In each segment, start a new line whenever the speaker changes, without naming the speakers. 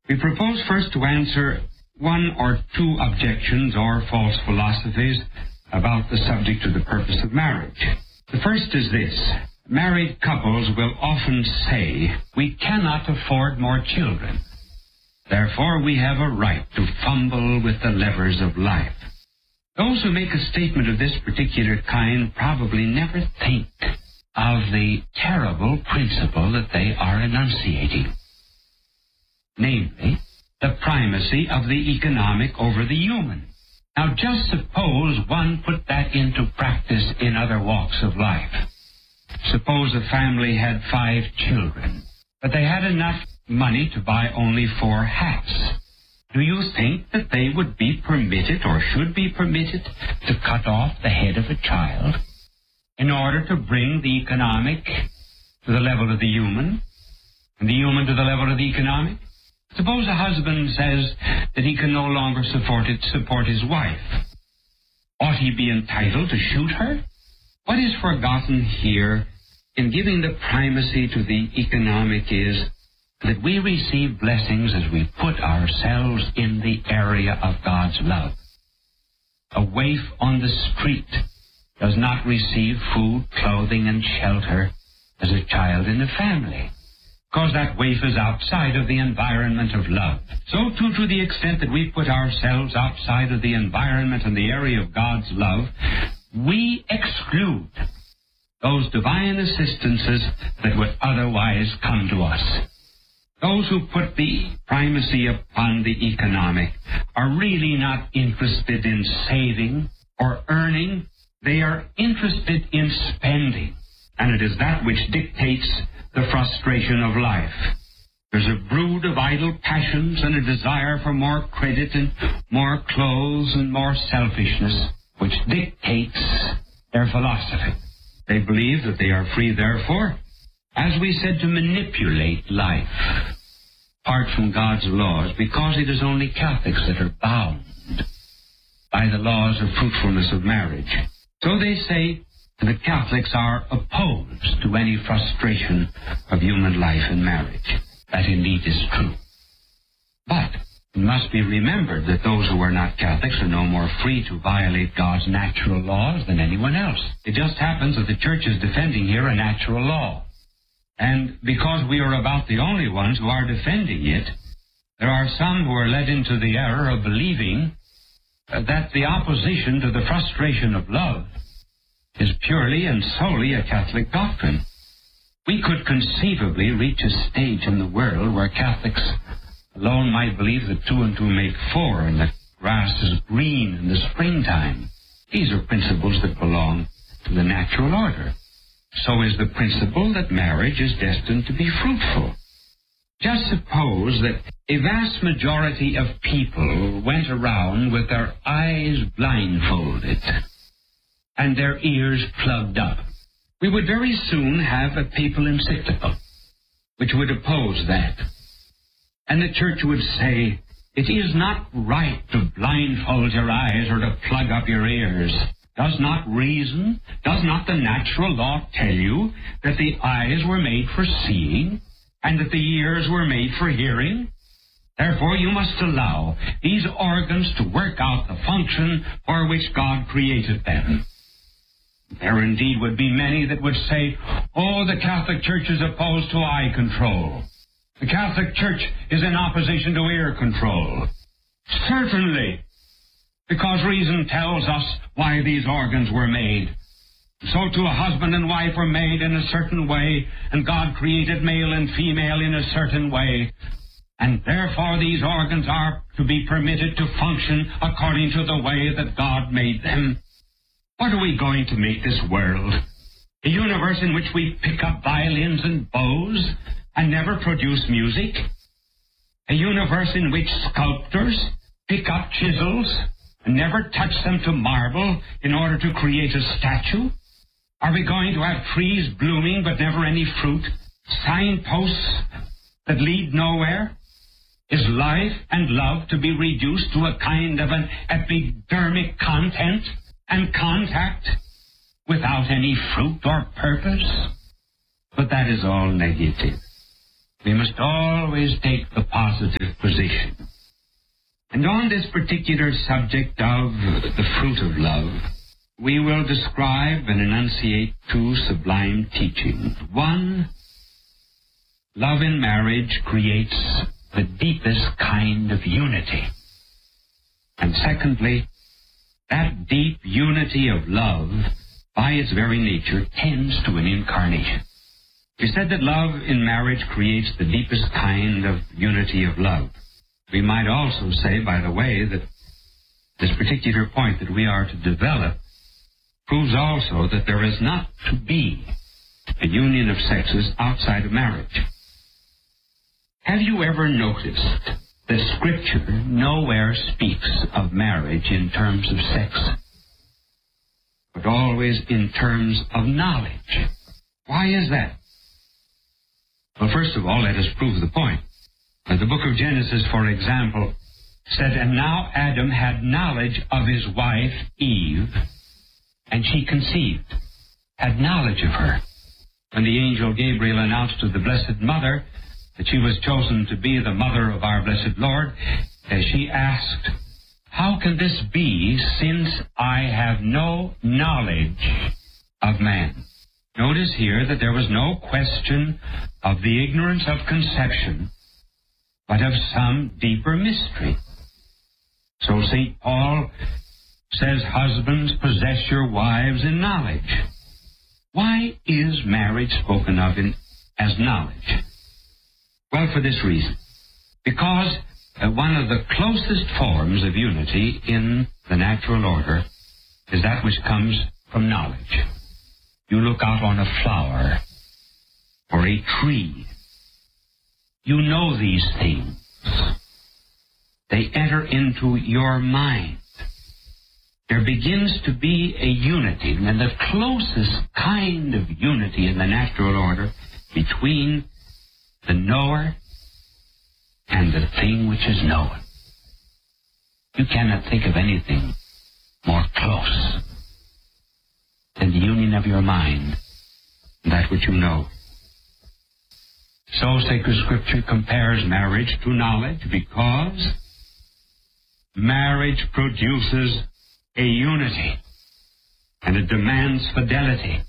We propose first to answer one or two objections or false philosophies about the subject of the purpose of marriage. The first is this. Married couples will often say, we cannot afford more children. Therefore, we have a right to fumble with the levers of life. Those who make a statement of this particular kind probably never think of the terrible principle that they are enunciating. Namely, the primacy of the economic over the human. Now, just suppose one put that into practice in other walks of life. Suppose a family had 5 children, but they had enough money to buy only 4 hats. Do you think that they would be permitted or should be permitted to cut off the head of a child in order to bring the economic to the level of the human and the human to the level of the economic? Suppose a husband says that he can no longer support his wife. Ought he be entitled to shoot her? What is forgotten here in giving the primacy to the economic is that we receive blessings as we put ourselves in the area of God's love. A waif on the street does not receive food, clothing, and shelter as a child in the family, because that waif is outside of the environment of love. So too, to the extent that we put ourselves outside of the environment and the area of God's love, we exclude those divine assistances that would otherwise come to us. Those who put the primacy upon the economic are really not interested in saving or earning. They are interested in spending, and it is that which dictates the frustration of life. There's a brood of idle passions and a desire for more credit and more clothes and more selfishness, which dictates their philosophy. They believe that they are free, therefore, as we said, to manipulate life apart from God's laws, because it is only Catholics that are bound by the laws of fruitfulness of marriage. So they say the Catholics are opposed to any frustration of human life in marriage. That indeed is true. But it must be remembered that those who are not Catholics are no more free to violate God's natural laws than anyone else. It just happens that the Church is defending here a natural law. And because we are about the only ones who are defending it, there are some who are led into the error of believing that the opposition to the frustration of love is purely and solely a Catholic doctrine. We could conceivably reach a stage in the world where Catholics alone might believe that 2 and 2 make 4 and that grass is green in the springtime. These are principles that belong to the natural order. So is the principle that marriage is destined to be fruitful. Just suppose that a vast majority of people went around with their eyes blindfolded and their ears plugged up. We would very soon have a papal encyclical which would oppose that. And the Church would say, it is not right to blindfold your eyes or to plug up your ears. Does not reason, does not the natural law tell you that the eyes were made for seeing and that the ears were made for hearing? Therefore, you must allow these organs to work out the function for which God created them. There indeed would be many that would say, oh, the Catholic Church is opposed to eye control. The Catholic Church is in opposition to ear control. Certainly, because reason tells us why these organs were made. So too a husband and wife were made in a certain way, and God created male and female in a certain way. And therefore these organs are to be permitted to function according to the way that God made them. What are we going to make this world? A universe in which we pick up violins and bows and never produce music? A universe in which sculptors pick up chisels and never touch them to marble in order to create a statue? Are we going to have trees blooming but never any fruit? Signposts that lead nowhere? Is life and love to be reduced to a kind of an epidermic content and contact without any fruit or purpose? But that is all negative. We must always take the positive position. And on this particular subject of the fruit of love, we will describe and enunciate two sublime teachings. One, love in marriage creates the deepest kind of unity. And secondly, that deep unity of love, by its very nature, tends to an incarnation. We said that love in marriage creates the deepest kind of unity of love. We might also say, by the way, that this particular point that we are to develop proves also that there is not to be a union of sexes outside of marriage. Have you ever noticed that Scripture nowhere speaks of marriage in terms of sex, but always in terms of knowledge? Why is that? Well, first of all, let us prove the point. The book of Genesis, for example, said, "And now Adam had knowledge of his wife, Eve, and she conceived," had knowledge of her. When the angel Gabriel announced to the Blessed Mother that she was chosen to be the mother of our blessed Lord, she asked, "How can this be, since I have no knowledge of man?" Notice here that there was no question of the ignorance of conception, but of some deeper mystery. So St. Paul says, "Husbands, possess your wives in knowledge." Why is marriage spoken of as knowledge? Well, for this reason. Because one of the closest forms of unity in the natural order is that which comes from knowledge. You look out on a flower or a tree. You know these things. They enter into your mind. There begins to be a unity, and the closest kind of unity in the natural order between the knower and the thing which is known. You cannot think of anything more close than the union of your mind and that which you know. So Sacred Scripture compares marriage to knowledge because marriage produces a unity and it demands fidelity.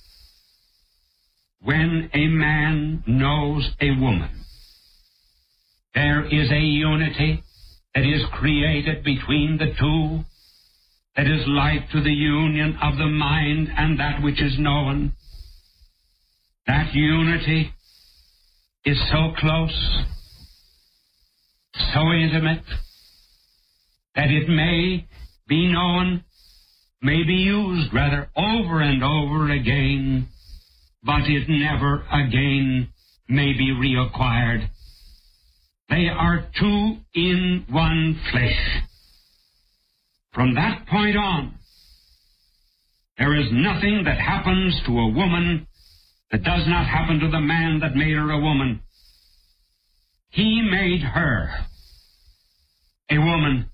When a man knows a woman, there is a unity that is created between the two that is like to the union of the mind and that which is known. That unity is so close, so intimate, that it may be known, may be used rather over and over again, but it never again may be reacquired. They are two in one flesh. From that point on, there is nothing that happens to a woman that does not happen to the man that made her a woman. He made her a woman.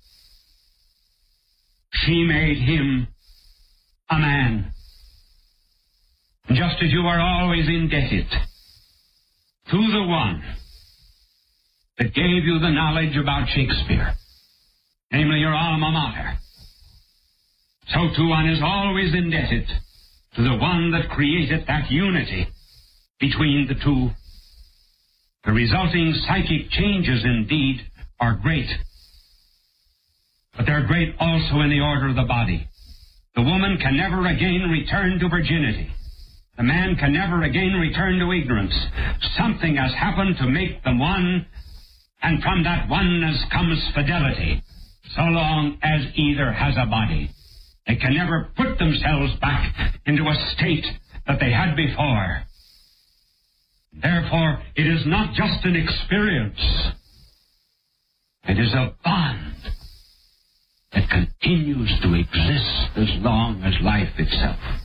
She made him a man. Just as you are always indebted to the one that gave you the knowledge about Shakespeare, namely your alma mater, so too one is always indebted to the one that created that unity between the two. The resulting psychic changes, indeed, are great, but they're great also in the order of the body. The woman can never again return to virginity. The man can never again return to ignorance. Something has happened to make them one, and from that oneness comes fidelity. So long as either has a body, they can never put themselves back into a state that they had before. Therefore, it is not just an experience. It is a bond that continues to exist as long as life itself.